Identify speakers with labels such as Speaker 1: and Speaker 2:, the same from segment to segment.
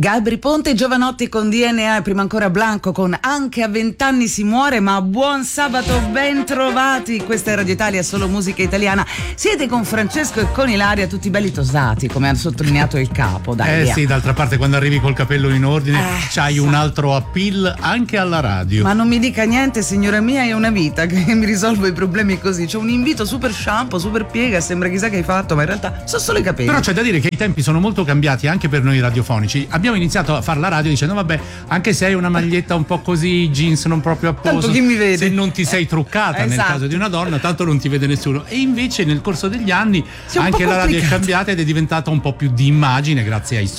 Speaker 1: Gabri Ponte, Giovanotti con DNA e prima ancora Blanco con Anche a 20 anni si muore, ma buon sabato, ben trovati. Questa è Radio Italia, solo musica italiana. Siete con Francesco e con Ilaria, tutti belli tosati, come ha sottolineato il capo. Dai,
Speaker 2: sì, d'altra parte quando arrivi col capello in ordine c'hai un altro appeal anche alla radio.
Speaker 1: Ma non mi dica niente, signora mia, è una vita che mi risolvo i problemi così. C'è un invito super shampoo, super piega, sembra chissà che hai fatto, ma in realtà sono solo i capelli.
Speaker 2: Però c'è da dire che i tempi sono molto cambiati anche per noi radiofonici. Abbiamo iniziato a fare la radio dicendo vabbè, anche se hai una maglietta un po' così, jeans non proprio a posto,
Speaker 1: tanto chi mi vede?
Speaker 2: Se non ti sei truccata nel caso di una donna, tanto non ti vede nessuno. E invece nel corso degli anni anche la radio è cambiata ed è diventata un po' più di immagine grazie ai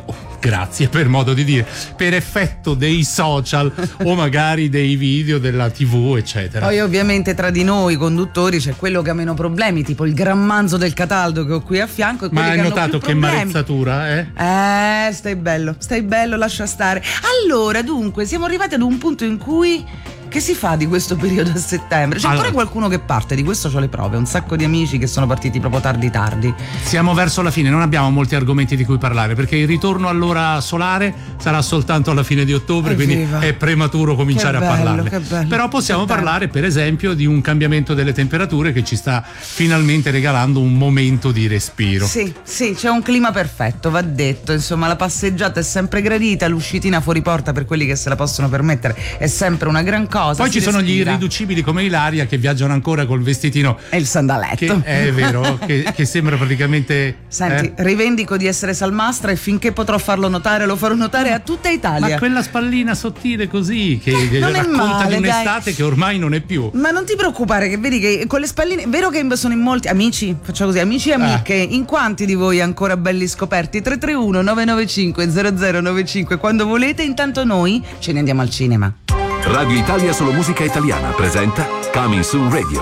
Speaker 2: grazie per modo di dire, per effetto dei social o magari dei video della TV eccetera.
Speaker 1: Poi ovviamente tra di noi conduttori c'è quello che ha meno problemi, tipo il gran manzo del Cataldo che ho qui a fianco, e
Speaker 2: ma hai
Speaker 1: che
Speaker 2: notato che marezzatura,
Speaker 1: stai bello, lascia stare. Allora, dunque, siamo arrivati ad un punto in cui che si fa di questo periodo a settembre? C'è ancora qualcuno che parte, di questo ho le prove, un sacco di amici che sono partiti proprio tardi.
Speaker 2: Siamo verso la fine, non abbiamo molti argomenti di cui parlare perché il ritorno all'ora solare sarà soltanto alla fine di ottobre, quindi è prematuro cominciare a parlarne. Però possiamo parlare per esempio di un cambiamento delle temperature che ci sta finalmente regalando un momento di respiro.
Speaker 1: Sì, c'è un clima perfetto, va detto, insomma la passeggiata è sempre gradita, l'uscitina fuori porta per quelli che se la possono permettere è sempre una gran cosa.
Speaker 2: Poi ci sono gli irriducibili come Ilaria che viaggiano ancora col vestitino
Speaker 1: e il sandaletto,
Speaker 2: che è vero che sembra praticamente.
Speaker 1: Senti, rivendico di essere salmastra e finché potrò farlo notare lo farò notare a tutta Italia.
Speaker 2: Ma quella spallina sottile così che racconta di un'estate che ormai non è più.
Speaker 1: Ma non ti preoccupare, che vedi che con le spalline, vero che sono in molti amici, facciamo così, amici e amiche, in quanti di voi ancora belli scoperti? 331 995 0095 quando volete. Intanto noi ce ne andiamo al cinema.
Speaker 3: Radio Italia Solo Musica Italiana presenta Coming Soon Radio.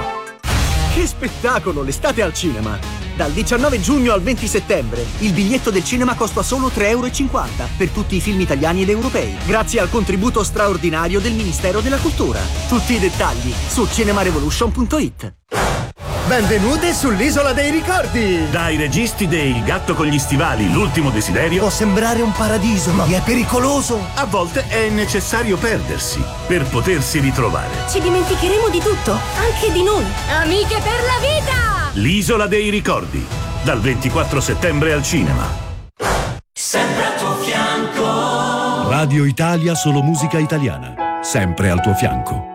Speaker 4: Che spettacolo, l'estate al cinema! Dal 19 giugno al 20 settembre il biglietto del cinema costa solo €3,50 per tutti i film italiani ed europei, grazie al contributo straordinario del Ministero della Cultura. Tutti i dettagli su cinemarevolution.it.
Speaker 5: Benvenute sull'Isola dei Ricordi!
Speaker 6: Dai registi dei Il gatto con gli stivali, l'ultimo desiderio.
Speaker 5: Può sembrare un paradiso, ma è pericoloso.
Speaker 6: A volte è necessario perdersi per potersi ritrovare.
Speaker 7: Ci dimenticheremo di tutto, anche di noi. Amiche per la vita!
Speaker 6: L'Isola dei Ricordi, dal 24 settembre al cinema.
Speaker 8: Sempre al tuo fianco.
Speaker 9: Radio Italia Solo Musica Italiana, sempre al tuo fianco.